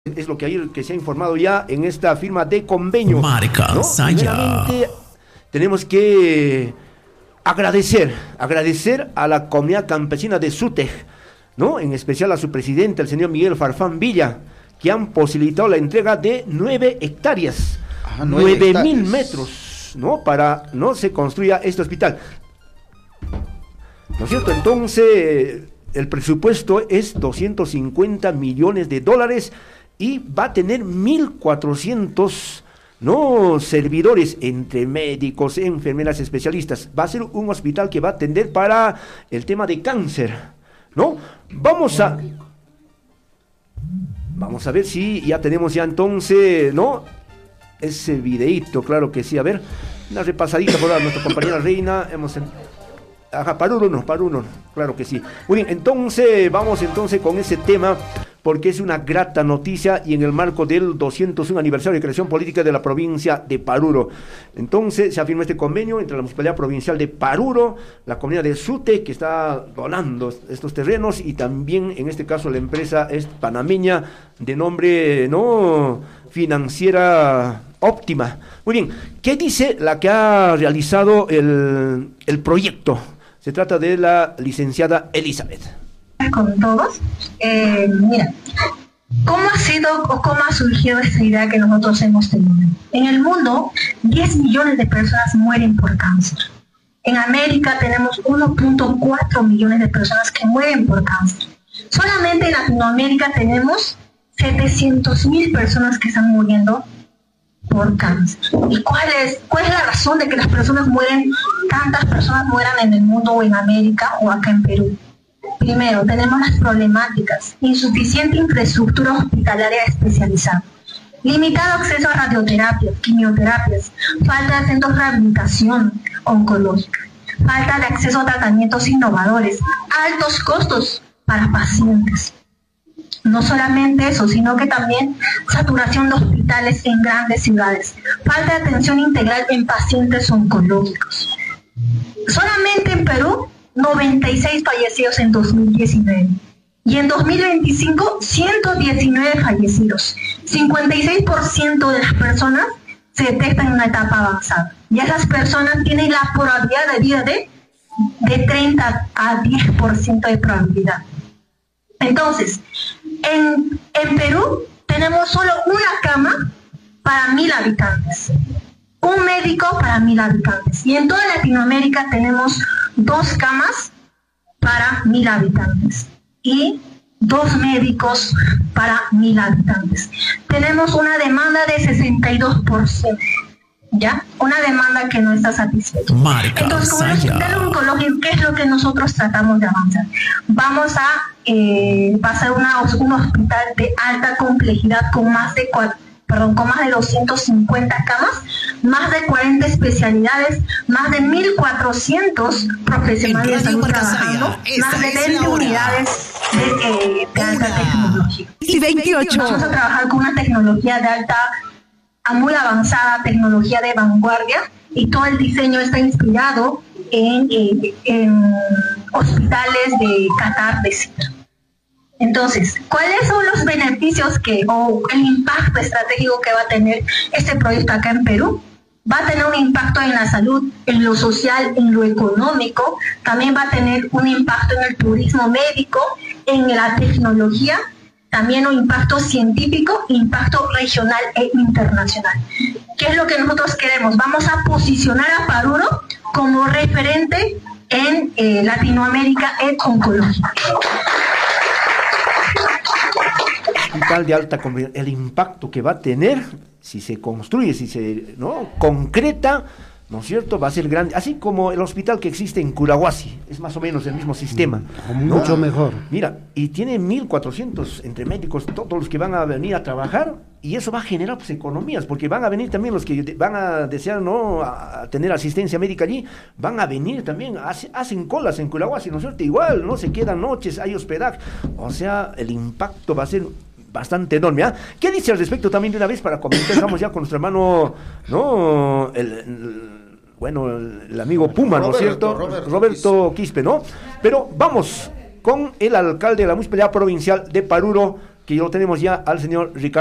Es lo que ayer que se ha informado ya en esta firma de convenio. Marca, ¿no? Primeramente, tenemos que agradecer a la comunidad campesina de Sútej, ¿no? En especial a su presidente, el señor Miguel Farfán Villa, que han posibilitado la entrega de 9 hectáreas, 9.000 metros, ¿no? Para no se construya este hospital. ¿No es cierto? Entonces, el presupuesto es 250 millones de dólares y va a tener 1.400, ¿no? servidores entre médicos, enfermeras, especialistas. Va a ser un hospital que va a atender para el tema de cáncer, ¿no? Vamos a ver si ya tenemos ya entonces, ¿no? Ese videíto, claro que sí. A ver, una repasadita por nuestra compañera Reina. Paruro, claro que sí. Muy bien, entonces vamos con ese tema, porque es una grata noticia y en el marco del 201 aniversario de creación política de la provincia de Paruro. Entonces se afirma este convenio entre la Municipalidad Provincial de Paruro, la comunidad de Sútej, que está donando estos terrenos, y también en este caso la empresa es panameña de nombre, ¿no? Financiera Óptima. Muy bien, ¿qué dice la que ha realizado el proyecto? Se trata de la licenciada Elizabeth. Con todos, mira, ¿cómo ha sido o cómo ha surgido esta idea que nosotros hemos tenido? En el mundo, 10 millones de personas mueren por cáncer. En América tenemos 1.4 millones de personas que mueren por cáncer. Solamente en Latinoamérica tenemos 700.000 personas que están muriendo por cáncer. ¿Y cuál es la razón de que las personas tantas personas mueran en el mundo o en América o acá en Perú? Primero, tenemos las problemáticas: insuficiente infraestructura hospitalaria especializada, limitado acceso a radioterapia, quimioterapias, falta de centros de rehabilitación oncológica, falta de acceso a tratamientos innovadores, altos costos para pacientes. No solamente eso, sino que también saturación de hospitales en grandes ciudades, falta de atención integral en pacientes oncológicos. Solamente en Perú, 96 fallecidos en 2019. Y en 2025, 119 fallecidos. 56% de las personas se detectan en una etapa avanzada. Y esas personas tienen la probabilidad de vida de 30 a 10% de probabilidad. Entonces, en Perú tenemos solo una cama para 1.000 habitantes, un médico para 1.000 habitantes, y en toda Latinoamérica tenemos 2 camas para 1.000 habitantes y 2 médicos para 1.000 habitantes. Tenemos una demanda de 62%. ¿Ya? Una demanda que no está satisfecha. Entonces, como el hospital oncológico, ¿qué es lo que nosotros tratamos de avanzar? Vamos a pasar un hospital de alta complejidad con más de 250 camas, más de 40 especialidades, más de 1.400 profesionales de salud trabajando, más de 20 unidades de alta tecnología. Y 28. Vamos a trabajar con una tecnología muy avanzada, tecnología de vanguardia, y todo el diseño está inspirado en hospitales de Qatar de Citra. Entonces, ¿cuáles son los beneficios o el impacto estratégico que va a tener este proyecto acá en Perú? Va a tener un impacto en la salud, en lo social, en lo económico. También va a tener un impacto en el turismo médico, en la tecnología. También un impacto científico, impacto regional e internacional. ¿Qué es lo que nosotros queremos? Vamos a posicionar a Paruro como referente en Latinoamérica en oncología. Hospital de alta complejidad, el impacto que va a tener si se construye, si se, ¿no?, concreta, ¿no es cierto?, va a ser grande, así como el hospital que existe en Curahuasi, es más o menos el mismo sistema, ¿no? Mucho mejor. Mira, y tiene 1.400 entre médicos, todos los que van a venir a trabajar, y eso va a generar pues economías, porque van a venir también los que van a desear, ¿no?, a tener asistencia médica allí, van a venir también, hacen colas en Curahuasi, ¿no es cierto?, igual, ¿no?, se quedan noches, hay hospedaje, o sea, el impacto va a ser bastante enorme, ¿ah? ¿Qué dice al respecto también de una vez para comentar? Vamos ya con nuestro hermano, ¿no?, el amigo Puma, ¿no es cierto? Roberto Quispe, ¿no? Pero vamos con el alcalde de la Municipalidad Provincial de Paruro, que lo tenemos ya al señor Ricardo